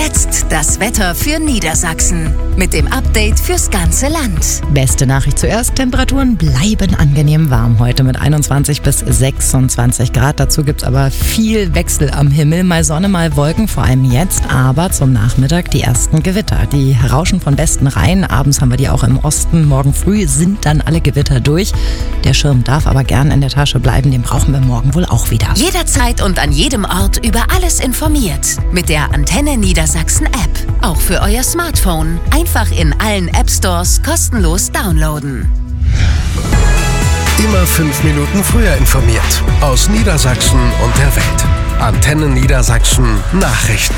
Jetzt das Wetter für Niedersachsen mit dem Update fürs ganze Land. Beste Nachricht zuerst, Temperaturen bleiben angenehm warm heute mit 21 bis 26 Grad. Dazu gibt's aber viel Wechsel am Himmel, mal Sonne, mal Wolken, vor allem jetzt, aber zum Nachmittag die ersten Gewitter. Die rauschen von Westen rein, abends haben wir die auch im Osten, morgen früh sind dann alle Gewitter durch. Der Schirm darf aber gern in der Tasche bleiben, den brauchen wir morgen wohl auch wieder. Jederzeit und an jedem Ort über alles informiert mit der Antenne Niedersachsen App. Auch für euer Smartphone. Einfach in allen App Stores kostenlos downloaden. Immer 5 Minuten früher informiert. Aus Niedersachsen und der Welt. Antenne Niedersachsen Nachrichten.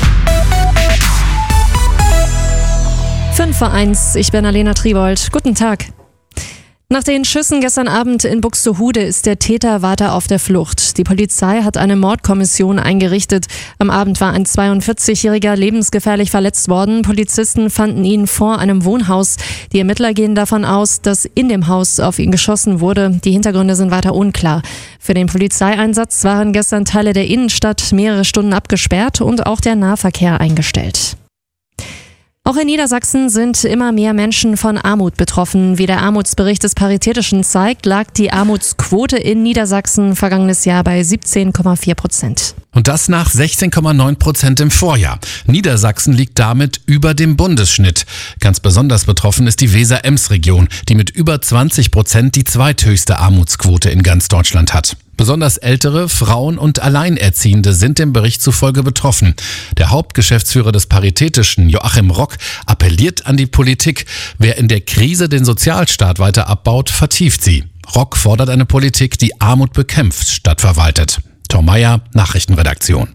5:01, ich bin Alena Tribold. Guten Tag. Nach den Schüssen gestern Abend in Buxtehude ist der Täter weiter auf der Flucht. Die Polizei hat eine Mordkommission eingerichtet. Am Abend war ein 42-Jähriger lebensgefährlich verletzt worden. Polizisten fanden ihn vor einem Wohnhaus. Die Ermittler gehen davon aus, dass in dem Haus auf ihn geschossen wurde. Die Hintergründe sind weiter unklar. Für den Polizeieinsatz waren gestern Teile der Innenstadt mehrere Stunden abgesperrt und auch der Nahverkehr eingestellt. Auch in Niedersachsen sind immer mehr Menschen von Armut betroffen. Wie der Armutsbericht des Paritätischen zeigt, lag die Armutsquote in Niedersachsen vergangenes Jahr bei 17,4%. Und das nach 16,9% im Vorjahr. Niedersachsen liegt damit über dem Bundesschnitt. Ganz besonders betroffen ist die Weser-Ems-Region, die mit über 20% die zweithöchste Armutsquote in ganz Deutschland hat. Besonders ältere, Frauen und Alleinerziehende sind dem Bericht zufolge betroffen. Der Hauptgeschäftsführer des Paritätischen, Joachim Rock, appelliert an die Politik. Wer in der Krise den Sozialstaat weiter abbaut, vertieft sie. Rock fordert eine Politik, die Armut bekämpft statt verwaltet. Tom Meyer, Nachrichtenredaktion.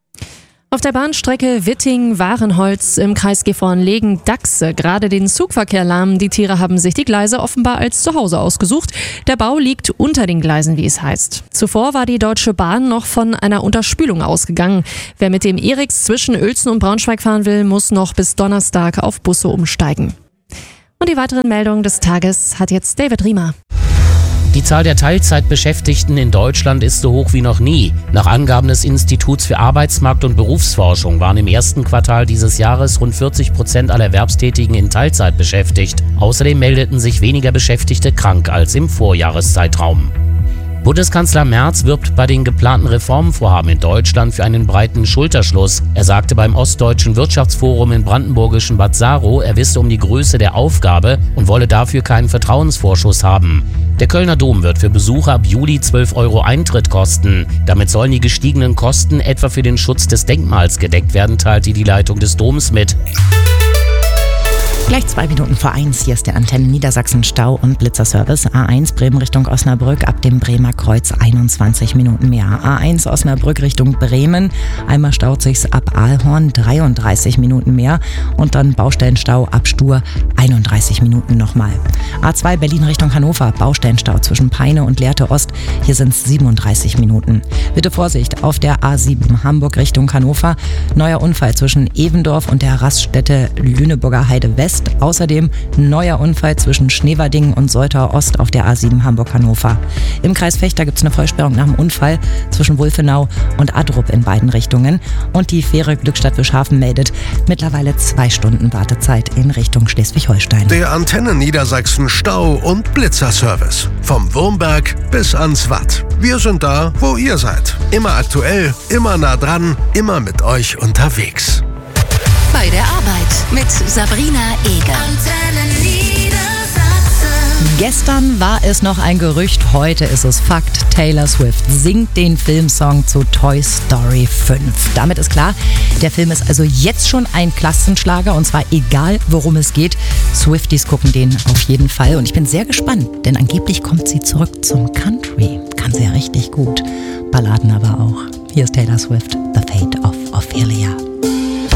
Auf der Bahnstrecke Witting-Warenholz im Kreis Gifhorn legen Dachse gerade den Zugverkehr lahm. Die Tiere haben sich die Gleise offenbar als Zuhause ausgesucht. Der Bau liegt unter den Gleisen, wie es heißt. Zuvor war die Deutsche Bahn noch von einer Unterspülung ausgegangen. Wer mit dem ERIX zwischen Uelzen und Braunschweig fahren will, muss noch bis Donnerstag auf Busse umsteigen. Und die weiteren Meldungen des Tages hat jetzt David Riemer. Die Zahl der Teilzeitbeschäftigten in Deutschland ist so hoch wie noch nie. Nach Angaben des Instituts für Arbeitsmarkt- und Berufsforschung waren im ersten Quartal dieses Jahres rund 40% aller Erwerbstätigen in Teilzeit beschäftigt. Außerdem meldeten sich weniger Beschäftigte krank als im Vorjahreszeitraum. Bundeskanzler Merz wirbt bei den geplanten Reformvorhaben in Deutschland für einen breiten Schulterschluss. Er sagte beim Ostdeutschen Wirtschaftsforum in brandenburgischen Bad Saro, er wisse um die Größe der Aufgabe und wolle dafür keinen Vertrauensvorschuss haben. Der Kölner Dom wird für Besucher ab Juli 12 € Eintritt kosten. Damit sollen die gestiegenen Kosten etwa für den Schutz des Denkmals gedeckt werden, teilte die Leitung des Doms mit. Gleich 2:02, hier ist der Antenne Niedersachsen Stau- und Blitzerservice. A1 Bremen Richtung Osnabrück, ab dem Bremer Kreuz 21 Minuten mehr. A1 Osnabrück Richtung Bremen, einmal staut sich's ab Aalhorn 33 Minuten mehr und dann Baustellenstau ab Stur 31 Minuten nochmal. A2 Berlin Richtung Hannover, Baustellenstau zwischen Peine und Lehrte Ost, hier sind's 37 Minuten. Bitte Vorsicht auf der A7 Hamburg Richtung Hannover, neuer Unfall zwischen Evendorf und der Raststätte Lüneburger Heide West. Außerdem neuer Unfall zwischen Schneverdingen und Soltau Ost auf der A7 Hamburg-Hannover. Im Kreis Vechta gibt es eine Vollsperrung nach dem Unfall zwischen Wulfenau und Adrup in beiden Richtungen. Und die Fähre Glückstadt-Wischhafen meldet mittlerweile 2 Stunden Wartezeit in Richtung Schleswig-Holstein. Der Antenne Niedersachsen Stau- und Blitzerservice. Vom Wurmberg bis ans Watt. Wir sind da, wo ihr seid. Immer aktuell, immer nah dran, immer mit euch unterwegs. Bei der Arbeit mit Sabrina Eger. Antenne Niedersachsen. Gestern war es noch ein Gerücht, heute ist es Fakt. Taylor Swift singt den Filmsong zu Toy Story 5. Damit ist klar, der Film ist also jetzt schon ein Klassenschlager und zwar egal, worum es geht. Swifties gucken den auf jeden Fall und ich bin sehr gespannt, denn angeblich kommt sie zurück zum Country. Kann sie ja richtig gut. Balladen aber auch. Hier ist Taylor Swift, The Fate of Ophelia.